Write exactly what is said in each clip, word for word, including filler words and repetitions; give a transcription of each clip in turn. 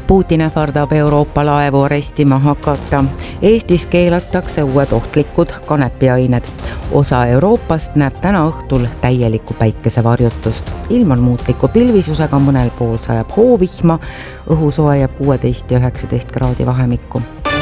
Putin ähvardab Euroopa laevu arestima hakata. Eestis keelatakse uued ohtlikud kanepiained. Osa Euroopast näeb täna õhtul täielikku päikesevarjutust. Ilm on muutliku pilvisusega, mõnel pool sajab hoovihma, õhusoe ja kuusteist ja üheksateist kraadi vahemikku.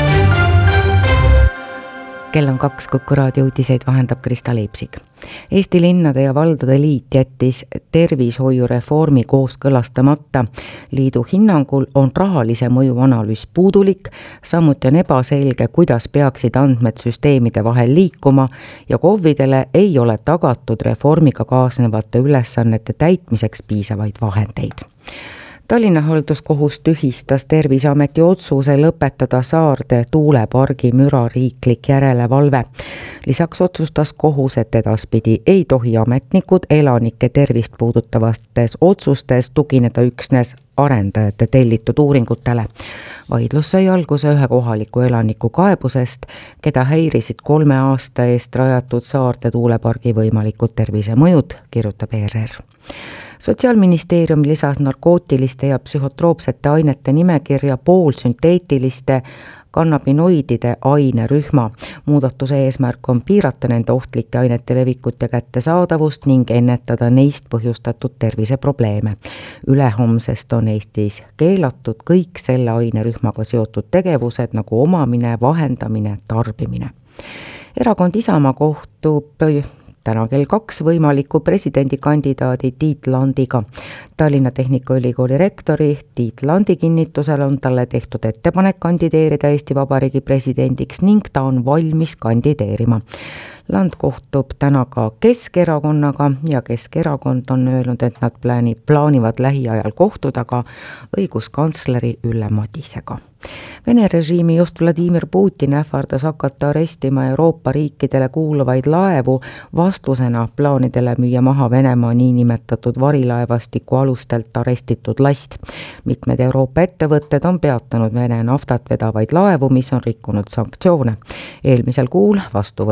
Kell on kaks, Kuku raadio uudiseid vahendab Krista Leipsik. Eesti linnade ja valdade liit jättis tervishoiureformi kooskõlastamata. Liidu hinnangul on rahalise mõju analüüs puudulik, samuti on ebaselge, kuidas peaksid andmed süsteemide vahel liikuma ja KOV-idele ei ole tagatud reformiga kaasnevate ülesannete täitmiseks piisavaid vahendeid. Tallinna halduskohus tühistas Terviseameti otsuse lõpetada Saarde tuulepargi müra riiklik järelevalve. Lisaks otsustas kohus, et edaspidi ei tohi ametnikud elanike tervist puudutavastes otsustes tugineda üksnes arendajate tellitud uuringutele. Vaidlus sai alguse ühe kohaliku elaniku kaebusest, keda häirisid kolme aasta eest rajatud Saarde tuulepargi võimalikud tervisemõjud, kirjutab E R R. Sotsiaalministeerium lisas narkootiliste ja psühhotroopsete ainete nimekirja poolsünteetiliste kannabinoidide ainerühma. Muudatuse eesmärk on piirata nende ohtlike ainete levikut ja kättesaadavust ning ennetada neist põhjustatud terviseprobleeme. Ülehomsest on Eestis keelatud kõik selle ainerühmaga seotud tegevused nagu omamine, vahendamine, tarbimine. Erakond Isamaa kohtub täna kell kaks võimaliku presidendikandidaadi Tiit Landiga. Tallinna Tehnikaülikooli rektori Tiit Landi kinnitusel on talle tehtud ettepanek kandideerida Eesti Vabariigi presidendiks ning ta on valmis kandideerima. Land kohtub täna ka Keskerakonnaga ja Keskerakond on öelnud, et nad plaani, plaanivad lähiajal kohtuda ka õiguskantsleri Ülle Madisega. Vene režiimi juht Vladimir Putin ähvardas hakata arestima Euroopa riikidele kuuluvaid laevu vastusena plaanidele müüa maha Venemaa niinimetatud varilaevastiku alustelt arestitud last. Mitmed Euroopa ettevõtted on peatanud Vene naftat vedavaid laevu, mis on rikkunud sanktsioone. Eelmisel kuul vastu